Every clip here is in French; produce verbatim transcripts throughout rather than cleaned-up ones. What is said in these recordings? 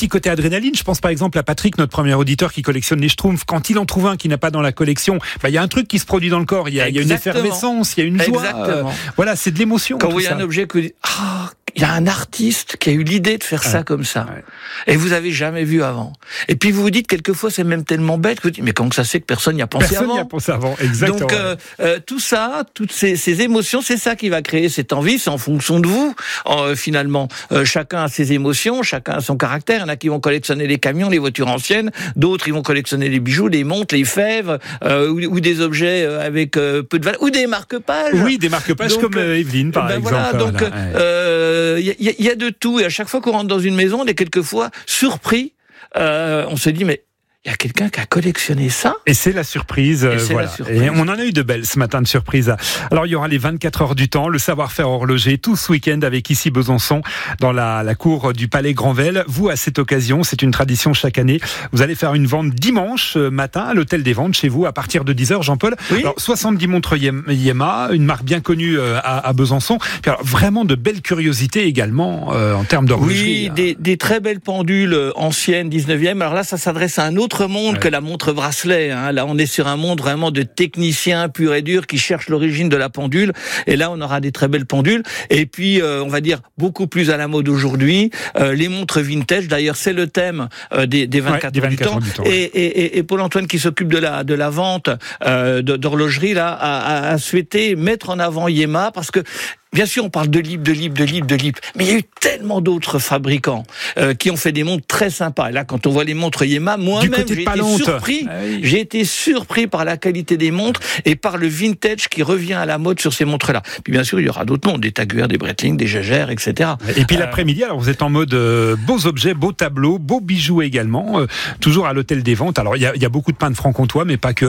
petit côté adrénaline. Je pense par exemple à Patrick, notre premier auditeur qui collectionne les Schtroumpfs. Quand il en trouve un qui n'a pas dans la collection, bah, il y a un truc qui se produit dans le corps. Il y a, il y a une effervescence, il y a une joie. Euh, voilà, c'est de l'émotion. Quand vous voyez un objet que ah, il y a un artiste qui a eu l'idée de faire ouais. ça comme ça, ouais. et vous avez jamais vu avant. Et puis vous vous dites quelquefois c'est même tellement bête que vous dites mais comment que ça se fait que personne n'y a pensé personne avant. Personne n'y a pensé avant, exactement. Donc euh, euh, tout ça, toutes ces, ces émotions, c'est ça qui va créer cette envie. C'est en fonction de vous. Euh, finalement, euh, chacun a ses émotions, chacun a son caractère. Il y en a qui vont collectionner les camions, les voitures anciennes. D'autres ils vont collectionner les bijoux, les montres, les fèves, euh, ou, ou des objets avec euh, peu de valeur, ou des marque-pages. Oui, des marque-pages donc, comme euh, Evelyne par ben exemple. Voilà, donc il voilà. euh, y, y, y a de tout. Et à chaque fois qu'on rentre dans une maison, on est quelquefois surpris. Euh, on se dit mais il y a quelqu'un qui a collectionné ça. Et c'est la surprise. Et, c'est voilà. la surprise. Et on en a eu de belles ce matin de surprises. Alors il y aura les vingt-quatre heures du temps, le savoir-faire horloger, tout ce week-end avec ici Besançon, dans la, la cour du Palais Granvelle. Vous, à cette occasion, c'est une tradition chaque année, vous allez faire une vente dimanche matin à l'hôtel des ventes chez vous à partir de dix heures, Jean-Paul. Oui. Alors soixante-dix montres Yema, une marque bien connue à, à Besançon. Puis alors, vraiment de belles curiosités également euh, en termes d'horlogerie. Oui, des, des très belles pendules anciennes, dix-neuvième. Alors là, ça s'adresse à un autre monde ouais. que la montre bracelet. Hein. Là, on est sur un monde vraiment de techniciens purs et durs qui cherchent l'origine de la pendule. Et là, on aura des très belles pendules. Et puis, euh, on va dire beaucoup plus à la mode aujourd'hui, euh, les montres vintage. D'ailleurs, c'est le thème euh, des, des vingt-quatre, ouais, des vingt-quatre heures du temps. Du temps ouais. et, et, et Paul-Antoine, qui s'occupe de la de la vente euh, d'horlogerie, là, a, a souhaité mettre en avant Yema parce que bien sûr, on parle de Lip, de Lip, de Lip, de Lip, mais il y a eu tellement d'autres fabricants euh, qui ont fait des montres très sympas. Et là, quand on voit les montres Yema, moi-même, j'ai été surpris. Ah oui. J'ai été surpris par la qualité des montres et par le vintage qui revient à la mode sur ces montres-là. Puis bien sûr, il y aura d'autres montres, des Taguer, des Breitling, des Jaeger, et cetera. Et puis euh... l'après-midi, alors vous êtes en mode euh, beaux objets, beaux tableaux, beaux bijoux également, euh, toujours à l'hôtel des ventes. Alors il y a, y a beaucoup de pain de franc-comtois, mais pas que.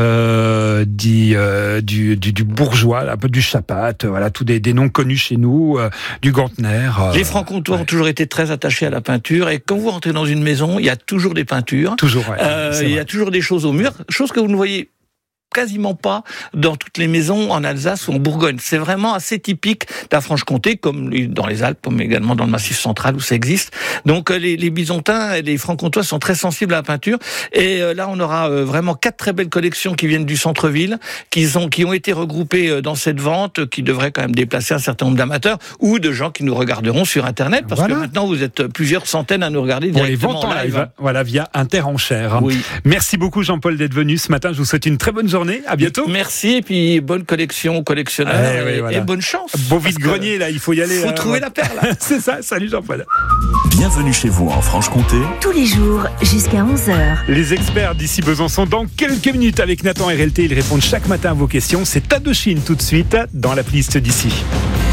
Euh, du, euh, du, du, du bourgeois, un peu du chapat, voilà, tous des, des noms connus chez nous, euh, du Gantner. Euh, les francs-comtois ouais. ont toujours été très attachés à la peinture, et quand vous rentrez dans une maison, il y a toujours des peintures. Toujours, ouais, euh, il y a toujours des choses au mur, chose que vous ne voyez quasiment pas dans toutes les maisons en Alsace ou en Bourgogne. C'est vraiment assez typique de la Franche-Comté, comme dans les Alpes, mais également dans le Massif central où ça existe. Donc les, les Bisontins et les Francs-Comtois sont très sensibles à la peinture. Et euh, là, on aura euh, vraiment quatre très belles collections qui viennent du centre-ville, qui, sont, qui ont été regroupées euh, dans cette vente, qui devrait quand même déplacer un certain nombre d'amateurs ou de gens qui nous regarderont sur Internet, parce voilà. que maintenant, vous êtes plusieurs centaines à nous regarder Pour directement les ventes en live. live. Voilà, via Interenchères. Oui. Merci beaucoup, Jean-Paul, d'être venu ce matin. Je vous souhaite une très bonne journée. À bientôt. Merci, et puis bonne collection aux collectionneurs, eh, et, oui, voilà. et bonne chance. Beau vide-grenier, là, il faut y aller. Il faut euh, trouver la perle. C'est ça, salut Jean-Paul. Bienvenue chez vous en Franche-Comté. Tous les jours, jusqu'à onze heures. Les experts d'ici Besançon, dans quelques minutes avec Nathan R L T, ils répondent chaque matin à vos questions. C'est Indochine tout de suite dans la playlist d'ici.